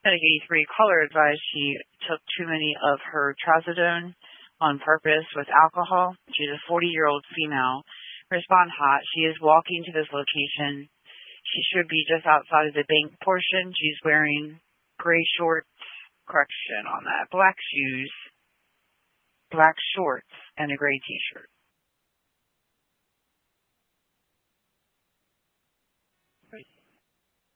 Medic 83, caller advised she took too many of her trazodone on purpose with alcohol. She's a 40-year-old female. Respond hot. She is walking to this location. She should be just outside of the bank portion. She's wearing gray shorts, correction on that, black shoes, black shorts, and a gray t-shirt.